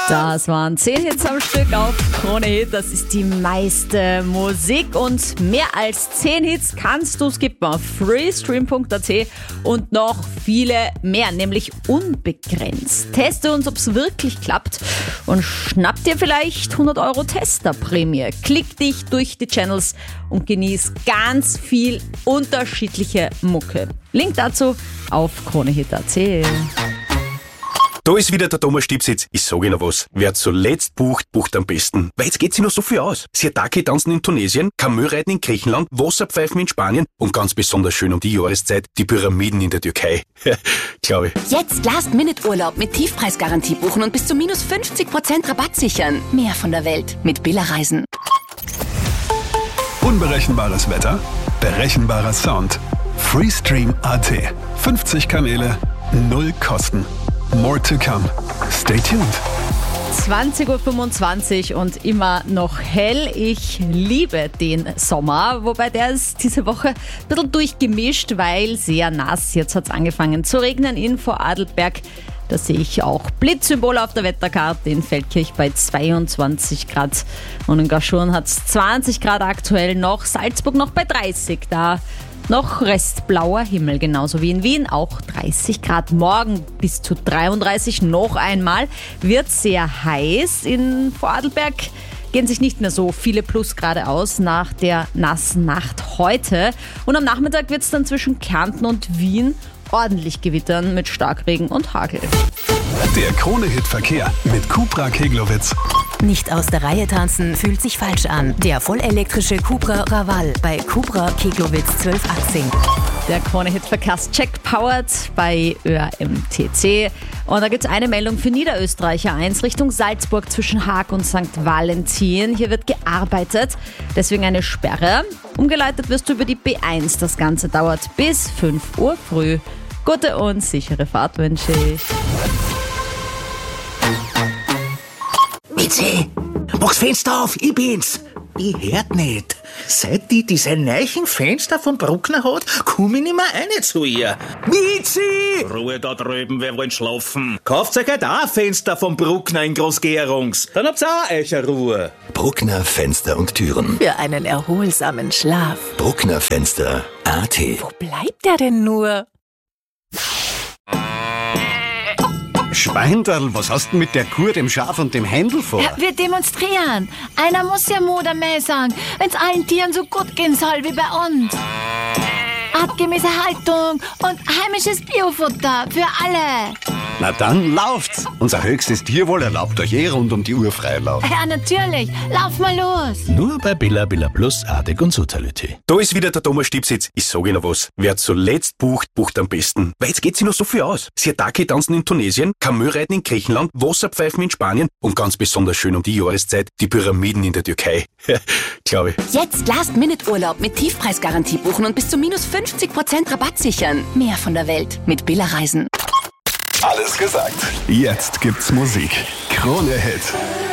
Das waren 10 Hits am Stück auf Krone Hit. Das ist die meiste Musik und mehr als 10 Hits kannst du skippen auf freestream.at und noch viele mehr, nämlich unbegrenzt. Teste uns, ob es wirklich klappt und schnapp dir vielleicht 100 € Testerprämie. Klick dich durch die Channels und genieß ganz viel unterschiedliche Mucke. Link dazu auf kronehit.at. Da ist wieder der Thomas Stipsitz. Ich sage Ihnen was. Wer zuletzt bucht, bucht am besten. Weil jetzt geht sich noch so viel aus. Siatake tanzen in Tunesien, Kamelreiten in Griechenland, Wasserpfeifen in Spanien und ganz besonders schön um die Jahreszeit die Pyramiden in der Türkei. Glaube ich. Jetzt Last-Minute-Urlaub mit Tiefpreisgarantie buchen und bis zu minus 50% Rabatt sichern. Mehr von der Welt mit Billa Reisen. Unberechenbares Wetter, berechenbarer Sound. Freestream.at. 50 Kanäle, 0 Kosten. More to come. Stay tuned. 20.25 Uhr und immer noch hell. Ich liebe den Sommer, wobei der ist diese Woche ein bisschen durchgemischt, weil sehr nass. Jetzt hat es angefangen zu regnen in Vorarlberg. Da sehe ich auch Blitzsymbole auf der Wetterkarte in Feldkirch bei 22 Grad. Und in Gaschurn hat es 20 Grad aktuell noch, Salzburg noch bei 30. Da noch restblauer Himmel, genauso wie in Wien, auch 30 Grad. Morgen bis zu 33 noch einmal. Wird sehr heiß. In Vorarlberg gehen sich nicht mehr so viele Plusgrade aus nach der nassen Nacht heute. Und am Nachmittag wird es dann zwischen Kärnten und Wien ordentlich gewittern mit Starkregen und Hagel. Der Krone-Hit-Verkehr mit Cupra Keglowitz. Nicht aus der Reihe tanzen fühlt sich falsch an. Der vollelektrische Cupra Raval bei Cupra Keglowitz 1218. Der Krone-Hit-Verkehrscheck powered bei ÖMTC. Und da gibt es eine Meldung für Niederösterreicher 1 Richtung Salzburg zwischen Haag und St. Valentin. Hier wird gearbeitet, deswegen eine Sperre. Umgeleitet wirst du über die B1. Das Ganze dauert bis 5 Uhr früh. Gute und sichere Fahrt wünsche ich. Mitzi, mach's Fenster auf, ich bin's. Ich hört nicht. Seit die diese neuen Fenster vom Bruckner hat, komm ich nicht mehr rein zu ihr. Mitzi! Ruhe da drüben, wir wollen schlafen. Kauft euch halt auch ein Fenster vom Bruckner in Großgerungs. Dann habt's auch euch eine Ruhe. Bruckner Fenster und Türen. Für einen erholsamen Schlaf. Bruckner Fenster AT. Wo bleibt der denn nur? Schweinderl, was hast du mit der Kuh, dem Schaf und dem Händel vor? Ja, wir demonstrieren. Einer muss ja Mutter mehr sagen, wenn's allen Tieren so gut gehen soll wie bei uns. Artgemäße Haltung und heimisches Biofutter für alle. Na dann lauft's. Unser höchstes Tierwohl erlaubt euch rund um die Uhr Freilauf. Ja, natürlich. Lauf mal los. Nur bei Billa Plus, Artig und Sutalité. Da ist wieder der Thomas Stipsitz. Ich sage Ihnen was. Wer zuletzt bucht, bucht am besten. Weil jetzt geht sich noch so viel aus. Siatake tanzen in Tunesien, Kamelreiten in Griechenland, Wasserpfeifen in Spanien und ganz besonders schön um die Jahreszeit die Pyramiden in der Türkei. Glaube ich. Jetzt Last-Minute-Urlaub mit Tiefpreisgarantie buchen und bis zu minus 50% Rabatt sichern. Mehr von der Welt mit Billa Reisen. Alles gesagt. Jetzt gibt's Musik. Krone-Hit.